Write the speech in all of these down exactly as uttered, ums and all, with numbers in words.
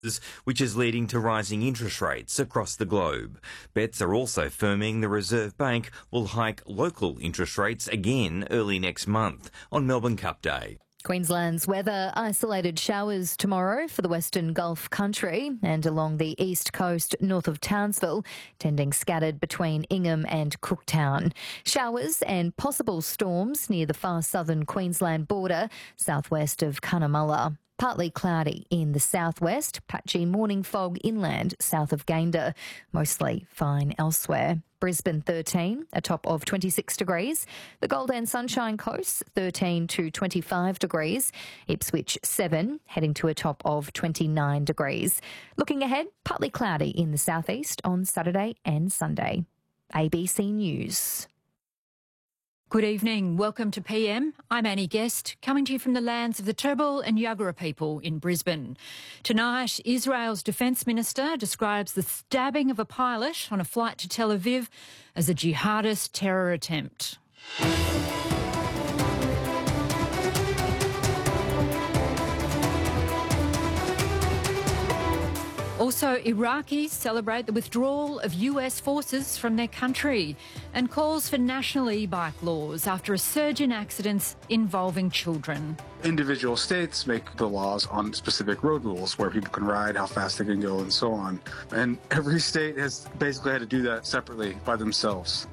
which is leading to rising interest rates across the globe. Bets are also firming the Reserve Bank will hike local interest rates again early next month on Melbourne Cup Day. Queensland's weather, isolated showers tomorrow for the Western Gulf country and along the east coast north of Townsville, tending scattered between Ingham and Cooktown. Showers and possible storms near the far southern Queensland border, southwest of Cunnamulla. Partly cloudy in the southwest, patchy morning fog inland south of Gayndah, mostly fine elsewhere. Brisbane thirteen, a top of twenty-six degrees. The Gold and Sunshine Coast thirteen to twenty-five degrees. Ipswich seven, heading to a top of twenty-nine degrees. Looking ahead, partly cloudy in the southeast on Saturday and Sunday. A B C News. Good evening. Welcome to P M. I'm Annie Guest, coming to you from the lands of the Turrbal and Yagara people in Brisbane. Tonight, Israel's Defence Minister describes the stabbing of a pilot on a flight to Tel Aviv as a jihadist terror attempt. Also, Iraqis celebrate the withdrawal of U S forces from their country and calls for national e-bike laws after a surge in accidents involving children. Individual states make the laws on specific road rules, where people can ride, how fast they can go, and so on. And every state has basically had to do that separately by themselves.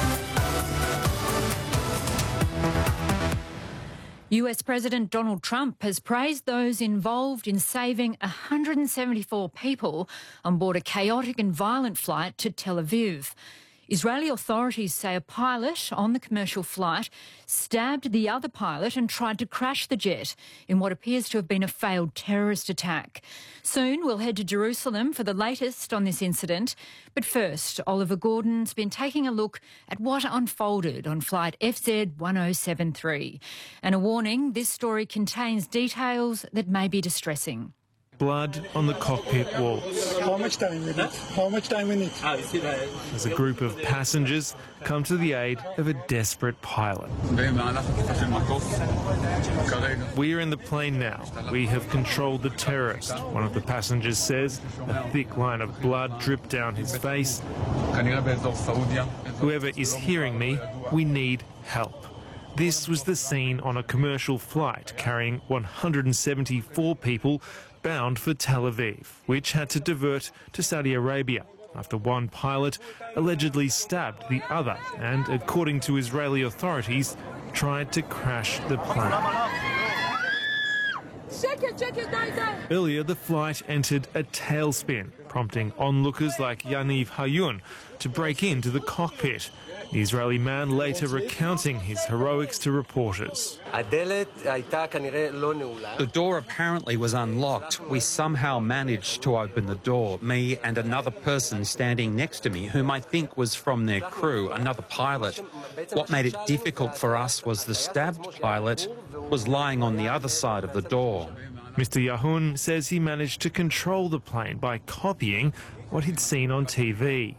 U S President Donald Trump has praised those involved in saving one hundred seventy-four people on board a chaotic and violent flight to Tel Aviv. Israeli authorities say a pilot on the commercial flight stabbed the other pilot and tried to crash the jet in what appears to have been a failed terrorist attack. Soon we'll head to Jerusalem for the latest on this incident. But first, Oliver Gordon's been taking a look at what unfolded on flight F Z one oh seven three. And a warning, this story contains details that may be distressing. Blood on the cockpit walls. How much time we need? How much time we need? As a group of passengers come to the aid of a desperate pilot. We are in the plane now. We have controlled the terrorist, one of the passengers says. A thick line of blood dripped down his face. Whoever is hearing me, we need help. This was the scene on a commercial flight carrying one hundred seventy-four people bound for Tel Aviv, which had to divert to Saudi Arabia after one pilot allegedly stabbed the other and, according to Israeli authorities, tried to crash the plane. Earlier, the flight entered a tailspin, prompting onlookers like Yaniv Hayun to break into the cockpit. The Israeli man later recounting his heroics to reporters. The door apparently was unlocked. We somehow managed to open the door, me and another person standing next to me, whom I think was from their crew, another pilot. What made it difficult for us was the stabbed pilot was lying on the other side of the door. Mister Yahun says he managed to control the plane by copying what he'd seen on T V.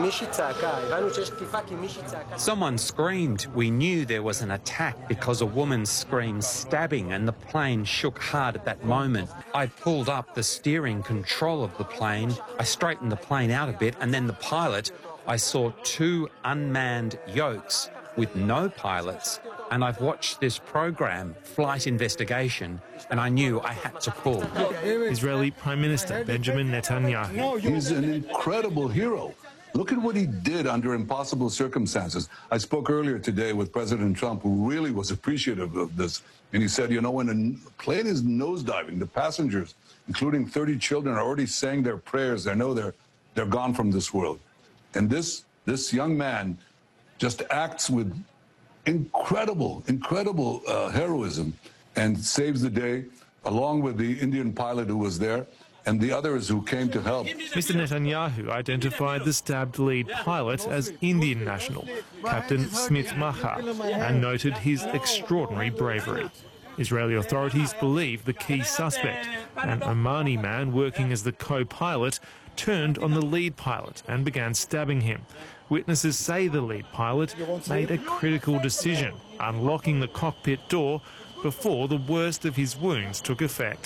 Someone screamed. We knew there was an attack because a woman screamed stabbing and the plane shook hard at that moment. I pulled up the steering control of the plane. I straightened the plane out a bit, and then the pilot, I saw two unmanned yokes with no pilots, and I've watched this program, Flight Investigation, and I knew I had to pull. Israeli Prime Minister Benjamin Netanyahu. He's an incredible hero. Look at what he did under impossible circumstances. I spoke earlier today with President Trump, who really was appreciative of this, and he said, you know, when a plane is nosediving, the passengers, including thirty children, are already saying their prayers. They know they're, they're gone from this world. And this, this young man just acts with incredible, incredible uh, heroism and saves the day, along with the Indian pilot who was there and the others who came to help. Mister Netanyahu identified the stabbed lead pilot as Indian national, Captain Smith Maha, and noted his extraordinary bravery. Israeli authorities believe the key suspect, an Omani man working as the co-pilot, turned on the lead pilot and began stabbing him. Witnesses say the lead pilot made a critical decision, unlocking the cockpit door before the worst of his wounds took effect.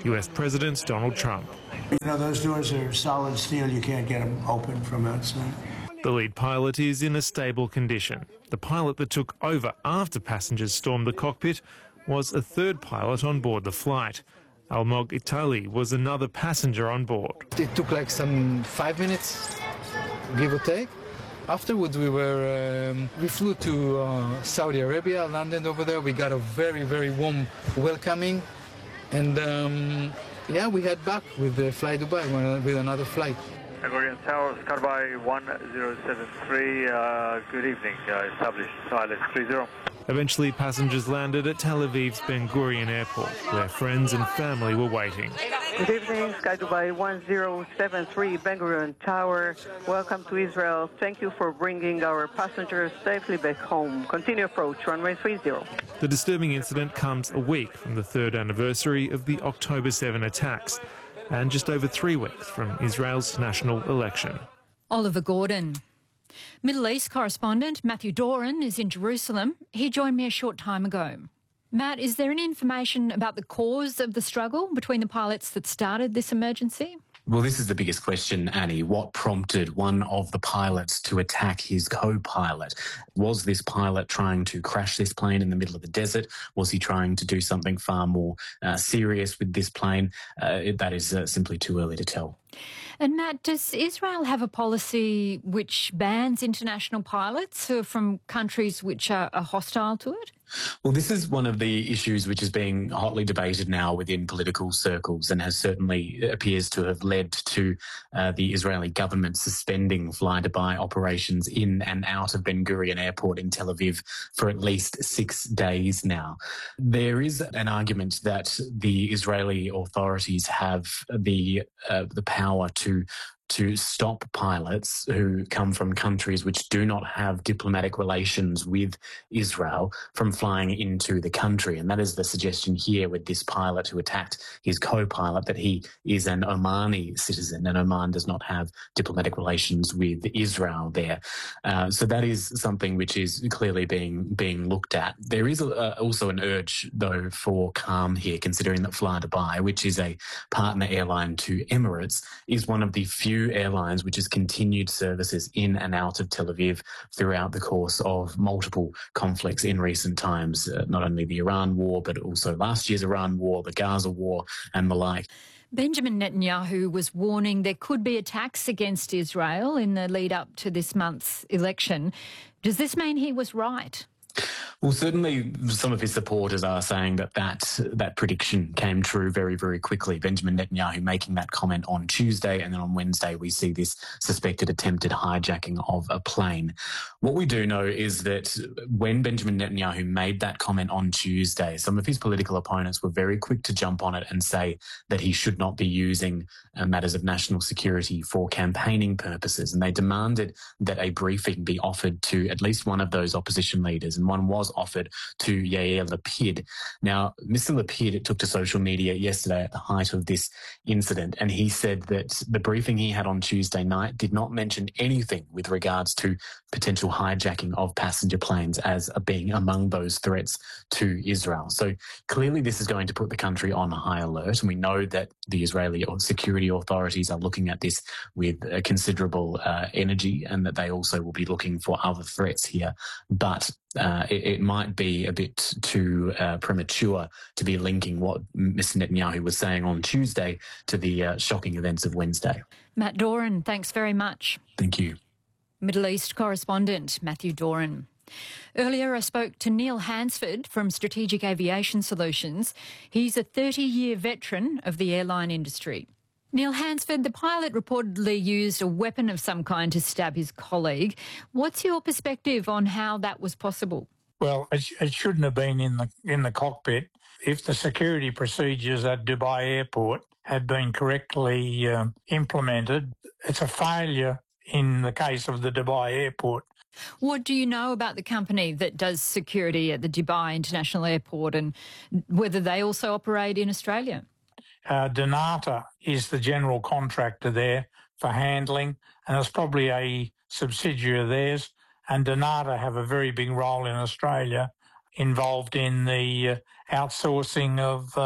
U S President Donald Trump. You know, those doors are solid steel. You can't get them open from outside. The lead pilot is in a stable condition. The pilot that took over after passengers stormed the cockpit was a third pilot on board the flight. Almog Itali was another passenger on board. It took like some five minutes, give or take. Afterwards, we were um, we flew to uh, Saudi Arabia, landed over there. We got a very, very warm welcoming. And um, yeah, we head back with the Fly Dubai, with another flight. Ben Gurion Tower, Skydubai one zero seven three, uh, good evening, uh, established silence three zero. Eventually, passengers landed at Tel Aviv's Ben Gurion Airport, where friends and family were waiting. Good evening, Skydubai one zero seven three, Ben Gurion Tower. Welcome to Israel. Thank you for bringing our passengers safely back home. Continue approach, runway three zero. The disturbing incident comes a week from the third anniversary of the October seventh attacks, and just over three weeks from Israel's national election. Oliver Gordon. Middle East correspondent Matthew Doran is in Jerusalem. He joined me a short time ago. Matt, is there any information about the cause of the struggle between the pilots that started this emergency? Well, this is the biggest question, Annie. What prompted one of the pilots to attack his co-pilot? Was this pilot trying to crash this plane in the middle of the desert? Was he trying to do something far more uh, serious with this plane? Uh, that is uh, simply too early to tell. And Matt, does Israel have a policy which bans international pilots who are from countries which are, are hostile to it? Well, this is one of the issues which is being hotly debated now within political circles and has certainly appears to have led to uh, the Israeli government suspending Fly-Dubai operations in and out of Ben Gurion Airport in Tel Aviv for at least six days now. There is an argument that the Israeli authorities have the uh, the power to to stop pilots who come from countries which do not have diplomatic relations with Israel from flying into the country. And that is the suggestion here with this pilot who attacked his co-pilot, that he is an Omani citizen and Oman does not have diplomatic relations with Israel there. Uh, so that is something which is clearly being being looked at. There is a, also an urge, though, for calm here, considering that Fly-Dubai, which is a partner airline to Emirates, is one of the few airlines which has continued services in and out of Tel Aviv throughout the course of multiple conflicts in recent times, uh, not only the Iran war, but also last year's Iran war, the Gaza war, and the like. Benjamin Netanyahu was warning there could be attacks against Israel in the lead up to this month's election. Does this mean he was right? Well, certainly some of his supporters are saying that that, that prediction came true very, very quickly. Benjamin Netanyahu making that comment on Tuesday, and then on Wednesday we see this suspected attempted hijacking of a plane. What we do know is that when Benjamin Netanyahu made that comment on Tuesday, some of his political opponents were very quick to jump on it and say that he should not be using uh, matters of national security for campaigning purposes. And they demanded that a briefing be offered to at least one of those opposition leaders, and one was offered to Yair Lapid. Now, Mister Lapid took to social media yesterday at the height of this incident, and he said that the briefing he had on Tuesday night did not mention anything with regards to potential hijacking of passenger planes as being among those threats to Israel. So clearly this is going to put the country on high alert, and we know that the Israeli security authorities are looking at this with uh, considerable uh, energy, and that they also will be looking for other threats here. But Uh, it, it might be a bit too uh, premature to be linking what Mister Netanyahu was saying on Tuesday to the uh, shocking events of Wednesday. Matt Doran, thanks very much. Thank you. Middle East correspondent Matthew Doran. Earlier, I spoke to Neil Hansford from Strategic Aviation Solutions. He's a thirty-year veteran of the airline industry. Neil Hansford, the pilot reportedly used a weapon of some kind to stab his colleague. What's your perspective on how that was possible? Well, it, it shouldn't have been in the in the cockpit. If the security procedures at Dubai Airport had been correctly uh, implemented, it's a failure in the case of the Dubai Airport. What do you know about the company that does security at the Dubai International Airport, and whether they also operate in Australia? Uh, Donata is the general contractor there for handling, and it's probably a subsidiary of theirs. And Donata have a very big role in Australia, involved in the uh, outsourcing of uh,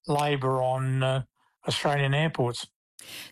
labour on uh, Australian airports.